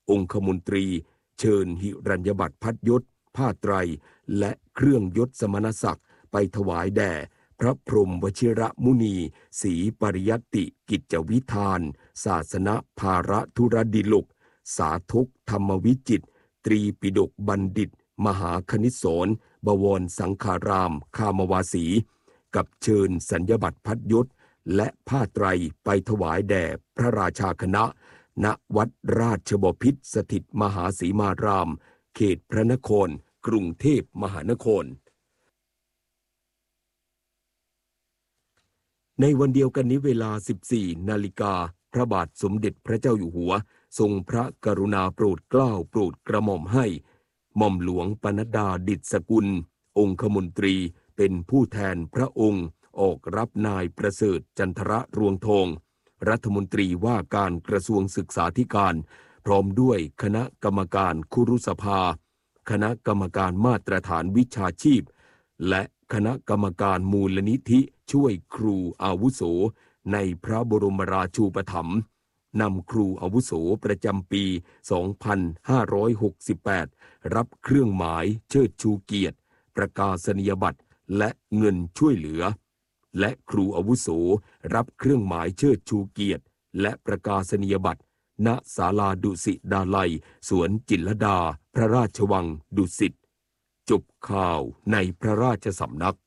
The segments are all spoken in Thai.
องคมนตรีเชิญหิรัญญบัตรพัดยศผ้าไตรและเครื่องยศสมณศักดิ์ไปถวายแด่พระพรหมวชิระมุนีศรีปริยัติกิจวิธานศาสนภาระธุรดิลกสาธุกธรรมวิจิตรตรีปิฎกบัณฑิตมหาคณิโสนบวรสังฆารามคามวาสีกับเชิญสัญญบัตรพัดยศและผ้าไตรไปถวายแด่พระราชาคณะณวัดราชบพิตรสถิตมหาสีมารามเขตพระนครกรุงเทพมหานครในวันเดียวกันนี้เวลา 14 นาฬิกาพระบาทสมเด็จพระเจ้าอยู่หัวทรงพระกรุณาโปรดเกล้าโปรดกระหม่อมให้หม่อมหลวงปนัดดาดิษฐสกุลองคมนตรีเป็นผู้แทนพระองค์ออกรับนายประเสริฐจันทระรวงทองรัฐมนตรีว่าการกระทรวงศึกษาธิการพร้อมด้วยคณะกรรมการคุรุสภาคณะกรรมการมาตรฐานวิชาชีพและคณะกรรมการมูลนิธิช่วยครูอาวุโสในพระบรมราชูปถัมภ์นำครูอาวุโสประจำปี 2568 รับเครื่องหมายเชิดชูเกียรติประกาศนียบัตรและเงินช่วยเหลือและครูอาวุโสรับเครื่องหมายเชิดชูเกียรติและประกาศนียบัตรณศาลาดุสิตดาลัยสวนจิตรลดาพระราชวังดุสิตจบข่าวในพระราชสำนัก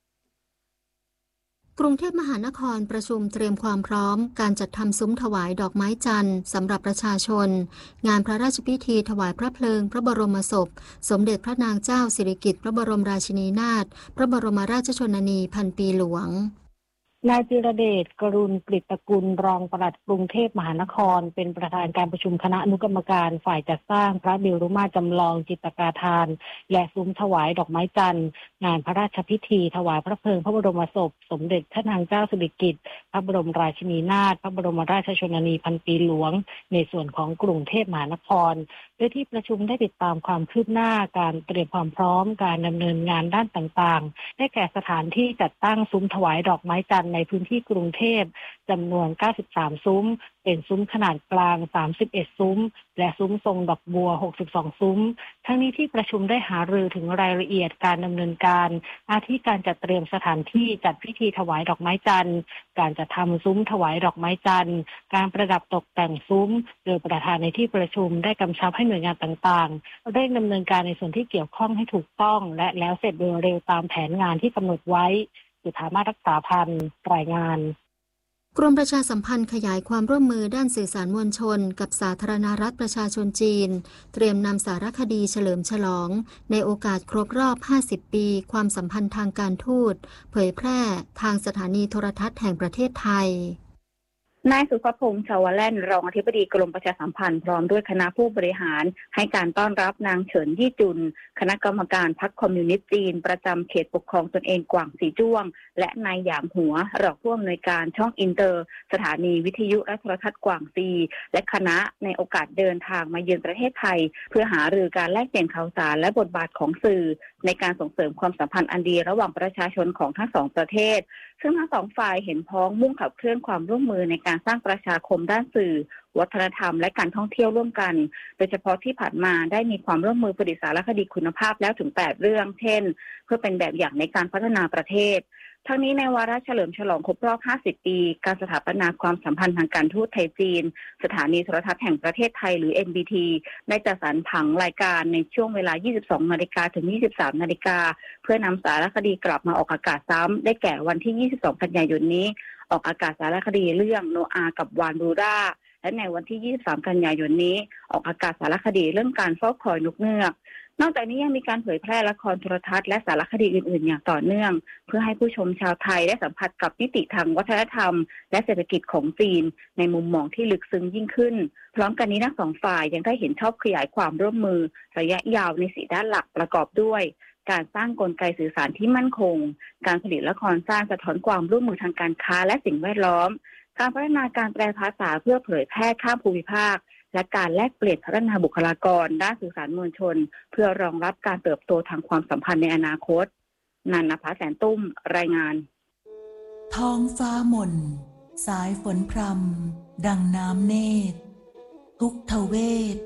กรุงเทพมหานครประชุมเตรียมความพร้อมการจัดทำซุ้มถวายดอกไม้จันทร์สำหรับประชาชนงานพระราชพิธีถวายพระเพลิงพระบรมศพสมเด็จพระนางเจ้าสิริกิติ์พระบรมราชินีนาถพระบรมราชชนนีพันปีหลวงนายจิรเดช กรุณกฤตกุลรองปลัดกรุงเทพมหานครเป็นประธานการประชุมคณะอนุกรรมการฝ่ายจัดสร้างพระเมรุมาตรจำลองจิตรกาทานและซุ้มถวายดอกไม้จันทร์งานพระราชพิธีถวายพระเพลิงพระบรมศพสมเด็จพระนางเจ้าสิริกิติ์พระบรมราชินีนาถพระบรมราชชนนีพันปีหลวงในส่วนของกรุงเทพมหานครโดยที่ประชุมได้ติดตามความคืบหน้าการเตรียมความพร้อมการดำเนินงานด้านต่างๆได้แก่สถานที่จัดตั้งซุ้มถวายดอกไม้จันทร์ในพื้นที่กรุงเทพจำนวน93ซุ้มเป็นซุ้มขนาดกลาง31ซุ้มและซุ้มทรงดอกบัว62ซุ้มทั้งนี้ที่ประชุมได้หารือถึงรายละเอียดการดำเนินการอาทิการจัดเตรียมสถานที่จัดพิธีถวายดอกไม้จันทร์การจัดทำซุ้มถวายดอกไม้จันทร์การประดับตกแต่งซุ้มโดยประธานในที่ประชุมได้กำชับให้หน่วยงานต่างๆเร่งดำเนินการในส่วนที่เกี่ยวข้องให้ถูกต้องและแล้วเสร็จโดยเร็วตามแผนงานที่กำหนดไว้จุฑามาสรักษาพันธ์รายงานกรมประชาสัมพันธ์ขยายความร่วมมือด้านสื่อสารมวลชนกับสาธารณรัฐประชาชนจีนเตรียมนำสารคดีเฉลิมฉลองในโอกาสครบรอบ50ปีความสัมพันธ์ทางการทูตเผยแพร่ทางสถานีโทรทัศน์แห่งประเทศไทยนายสุภพงษ์ชาวแล่นรองอธิบดีกรมประชาสัมพันธ์พร้อมด้วยคณะผู้บริหารให้การต้อนรับนางเฉินยี่จุนคณะกรรมการพรรคคอมมิวนิสต์จีนประจำเขตปกครองตนเองกวางสีจ้วงและนายหยางหัวรองผู้อำนวยการช่องอินเตอร์สถานีวิทยุและโทรทัศน์กวางซีและคณะในโอกาสเดินทางมาเยือนประเทศไทยเพื่อหารือการแลกเปลี่ยนข่าวสารและบทบาทของสื่อในการส่งเสริมความสัมพันธ์อันดีระหว่างประชาชนของทั้งสองประเทศซึ่งทั้งสองฝ่ายเห็นพ้องมุ่งขับเคลื่อนความร่วมมือในการสร้างประชาคมด้านสื่อวัฒนธรรมและการท่องเที่ยวร่วมกันโดยเฉพาะที่ผ่านมาได้มีความร่วมมือผลิตสารคดีคุณภาพแล้วถึง8เรื่องเช่นเพื่อเป็นแบบอย่างในการพัฒนาประเทศทั้งนี้ในวาระเฉลิมฉลองครบรอบ50ปีการสถาปนาความสัมพันธ์ทางการทูตไทยจีนสถานีโทรทัศน์แห่งประเทศไทยหรือ NBT ได้จัดสรรผังรายการในช่วงเวลา 22:00 นถึง 23:00 นเพื่อนำสารคดีกลับมาออกอากาศซ้ำได้แก่วันที่ 22 กันยายนนี้ออกอากาศสารคดีเรื่องโนอากับวานบูราและในวันที่ 23 กันยายนนี้ออกอากาศสารคดีเรื่องการเฝ้าคอยนกเงือกนอกจากนี้ยังมีการเผยแพร่ละครโทรทัศน์และสารคดีอื่นๆอย่างต่อเนื่องเพื่อให้ผู้ชมชาวไทยได้สัมผัสกับมิติทางวัฒนธรรมและเศรษฐกิจของจีนในมุมมองที่ลึกซึ้งยิ่งขึ้นพร้อมกันนี้ทั้งสองฝ่ายยังได้เห็นชอบขยายความร่วมมือระยะยาวใน4ด้านหลักประกอบด้วยการสร้างกลไกสื่อสารที่มั่นคงการผลิตละครสร้างสะท้อนความร่วมมือทางการค้าและสิ่งแวดล้อมการพัฒนาการแปลภาษาเพื่อเผยแพร่ข้ามภูมิภาคและการแลกเปลี่ยนพัฒนาบุคลากรด้านสื่อสารมวลชนเพื่อรองรับการเติบโตทางความสัมพันธ์ในอนาคตนันนภาแสนตุ้มรายงานท้องฟ้าหม่นสายฝนพรำดังน้ำเนตรทุกทเวท